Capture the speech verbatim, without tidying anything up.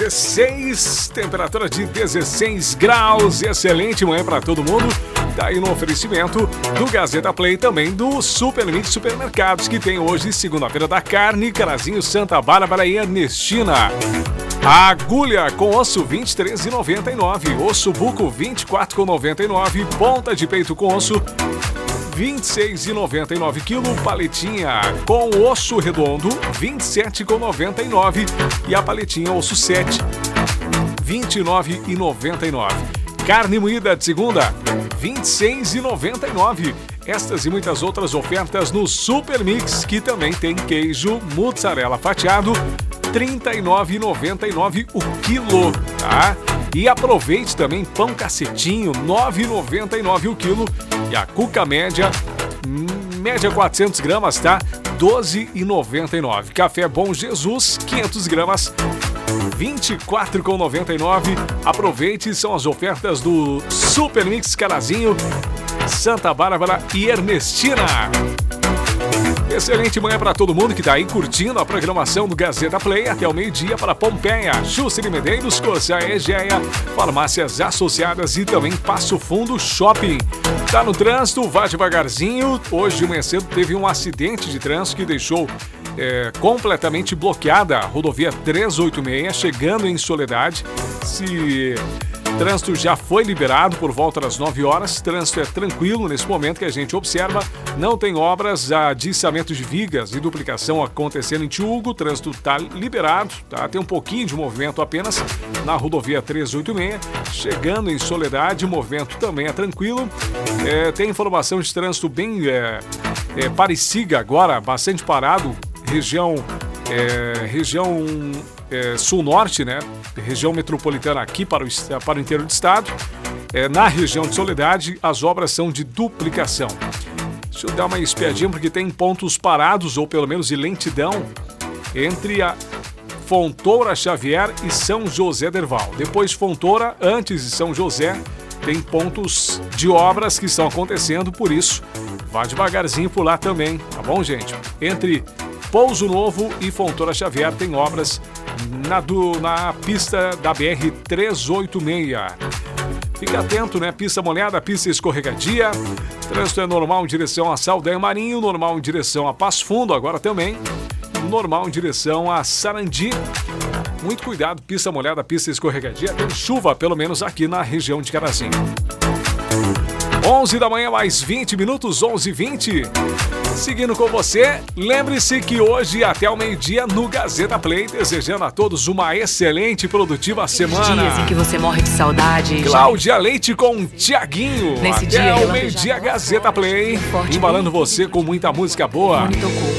dezesseis, temperatura de dezesseis graus, excelente manhã para todo mundo. Tá aí no oferecimento do Gazeta Play, também do Super Mix Supermercados, que tem hoje segunda-feira da carne, Carazinho, Santa Bárbara e Ernestina. A agulha com osso vinte e três reais e noventa e nove centavos, osso buco vinte e quatro reais e noventa e nove centavos, ponta de peito com osso vinte e seis reais e noventa e nove centavos quilo, paletinha com osso redondo vinte e sete reais e noventa e nove centavos e a paletinha osso sete vinte e nove reais e noventa e nove centavos. Carne moída de segunda vinte e seis reais e noventa e nove centavos. Estas e muitas outras ofertas no Super Mix, que também tem queijo mussarela fatiado trinta e nove reais e noventa e nove centavos o quilo, tá? E aproveite também pão cacetinho, nove reais e noventa e nove centavos o quilo. E a cuca média, média quatrocentas gramas, tá? doze reais e noventa e nove centavos. Café Bom Jesus, quinhentas gramas, vinte e quatro reais e noventa e nove centavos. Aproveite, são as ofertas do Super Mix Carazinho, Santa Bárbara e Ernestina. Excelente manhã para todo mundo que está aí curtindo a programação do Gazeta Play até o meio-dia para Pompeia, Juscelino Medeiros, Corsair Egea, Farmácias Associadas e também Passo Fundo Shopping. Tá no trânsito, vá devagarzinho. Hoje de manhã cedo teve um acidente de trânsito que deixou é, completamente bloqueada a rodovia trezentos e oitenta e seis, chegando em Soledade. Se... Trânsito já foi liberado por volta das nove horas. Trânsito é tranquilo nesse momento que a gente observa. Não tem obras, adiçamento de vigas e duplicação acontecendo em Tiúgo. O trânsito está liberado, tá? Tem um pouquinho de movimento apenas na rodovia trezentos e oitenta e seis. Chegando em Soledade, o movimento também é tranquilo. É, tem informação de trânsito bem é, é, parecida agora, bastante parado. Região, é, região é, sul-norte, né? Região metropolitana aqui para o, para o interior do estado. É, na região de Soledade, as obras são de duplicação. Deixa eu dar uma espiadinha, porque tem pontos parados, ou pelo menos de lentidão, entre a Fontoura Xavier e São José Derval. Depois Fontoura, antes de São José, tem pontos de obras que estão acontecendo, por isso, vá devagarzinho por lá também, tá bom, gente? Entre Pouso Novo e Fontoura Xavier tem obras na, do, na pista da B R trezentos e oitenta e seis. Fique atento, né? Pista molhada, pista escorregadia. Trânsito é normal em direção a Saldanha Marinho, normal em direção a Passo Fundo, agora também. Normal em direção a Sarandi. Muito cuidado, pista molhada, pista escorregadia. Tem chuva, pelo menos aqui na região de Carazinho. onze da manhã, mais vinte minutos, onze e vinte. Seguindo com você, lembre-se que hoje até o meio-dia no Gazeta Play, desejando a todos uma excelente e produtiva semana. Dias em que você morre de saudade. Cláudia Leite com Tiaguinho. Nesse até dia, o meio-dia Gazeta Play, embalando você com muita música boa.